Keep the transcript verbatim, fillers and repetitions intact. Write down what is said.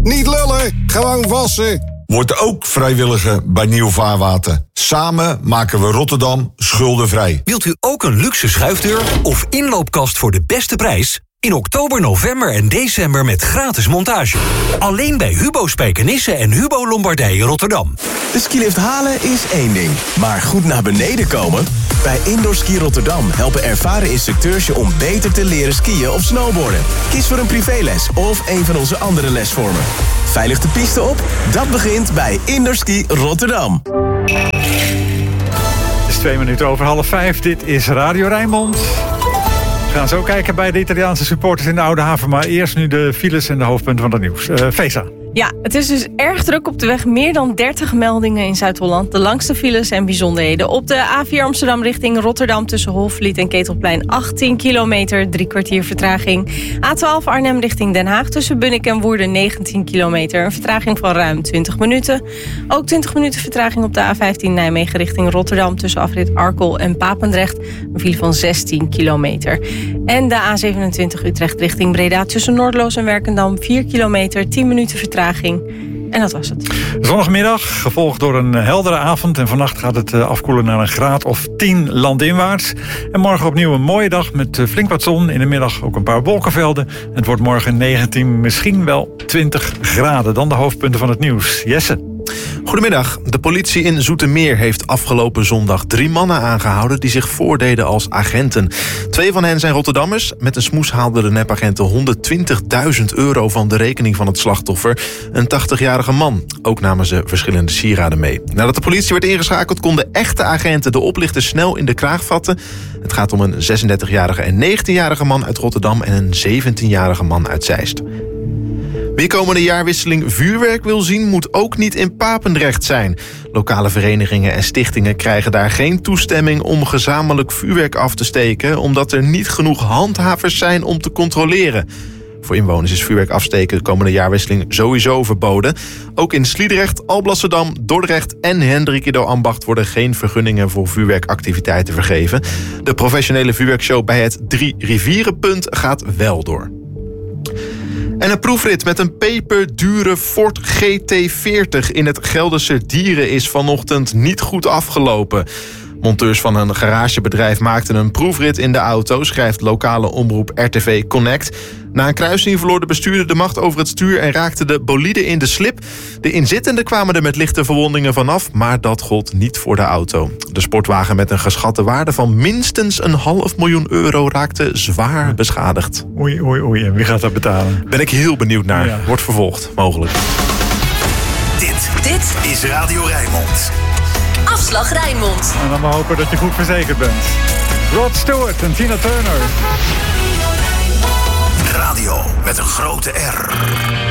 Niet lullen, gewoon wassen. Word ook vrijwilliger bij Nieuw Vaarwater. Samen maken we Rotterdam schuldenvrij. Wilt u ook een luxe schuifdeur of inloopkast voor de beste prijs? In oktober, november en december met gratis montage. Alleen bij Hubo Spijkenisse en Hubo Lombardije Rotterdam. De skilift halen is één ding, maar goed naar beneden komen? Bij Indoor Ski Rotterdam helpen ervaren instructeurs je om beter te leren skiën of snowboarden. Kies voor een privéles of een van onze andere lesvormen. Veilig de piste op? Dat begint bij Indoor Ski Rotterdam. Het is twee minuten over half vijf. Dit is Radio Rijnmond. We gaan zo kijken bij de Italiaanse supporters in de Oude Haven. Maar eerst nu de files en de hoofdpunten van het nieuws. Uh, Feza. Ja, het is dus erg druk op de weg. Meer dan dertig meldingen in Zuid-Holland. De langste files en bijzonderheden. Op de A vier Amsterdam richting Rotterdam tussen Hofvliet en Ketelplein achttien kilometer, drie kwartier vertraging. A twaalf Arnhem richting Den Haag tussen Bunnik en Woerden negentien kilometer. Een vertraging van ruim twintig minuten. Ook twintig minuten vertraging op de A vijftien Nijmegen richting Rotterdam tussen afrit Arkel en Papendrecht. Een file van zestien kilometer. En de A zevenentwintig Utrecht richting Breda tussen Noordloos en Werkendam vier kilometer, tien minuten vertraging. En dat was het. Zondagmiddag, gevolgd door een heldere avond. En vannacht gaat het afkoelen naar een graad of tien landinwaarts. En morgen opnieuw een mooie dag met flink wat zon. In de middag ook een paar wolkenvelden. Het wordt morgen negentien, misschien wel twintig graden. Dan de hoofdpunten van het nieuws. Jesse. Goedemiddag. De politie in Zoetermeer heeft afgelopen zondag drie mannen aangehouden die zich voordeden als agenten. Twee van hen zijn Rotterdammers. Met een smoes haalden de nepagenten honderdtwintigduizend euro van de rekening van het slachtoffer, een tachtigjarige man. Ook namen ze verschillende sieraden mee. Nadat de politie werd ingeschakeld konden echte agenten de oplichters snel in de kraag vatten. Het gaat om een zesendertigjarige en negentienjarige man uit Rotterdam en een zeventienjarige man uit Zeist. Wie komende jaarwisseling vuurwerk wil zien, moet ook niet in Papendrecht zijn. Lokale verenigingen en stichtingen krijgen daar geen toestemming om gezamenlijk vuurwerk af te steken, omdat er niet genoeg handhavers zijn om te controleren. Voor inwoners is vuurwerk afsteken de komende jaarwisseling sowieso verboden. Ook in Sliedrecht, Alblasserdam, Dordrecht en Hendrikido-Ambacht worden geen vergunningen voor vuurwerkactiviteiten vergeven. De professionele vuurwerkshow bij het Drie Rivierenpunt gaat wel door. En een proefrit met een peperdure Ford G T veertig in het Gelderse Dieren is vanochtend niet goed afgelopen. Monteurs van een garagebedrijf maakten een proefrit in de auto, schrijft lokale omroep R T V Connect. Na een kruising verloor de bestuurder de macht over het stuur en raakte de bolide in de slip. De inzittenden kwamen er met lichte verwondingen vanaf, maar dat gold niet voor de auto. De sportwagen met een geschatte waarde van minstens een half miljoen euro raakte zwaar beschadigd. Oei, oei, oei. En wie gaat dat betalen? Ben ik heel benieuwd naar. Ja. Wordt vervolgd, mogelijk. Dit, dit is Radio Rijnmond. Afslag Rijnmond. En dan maar hopen dat je goed verzekerd bent. Rod Stewart en Tina Turner. Radio met een grote R.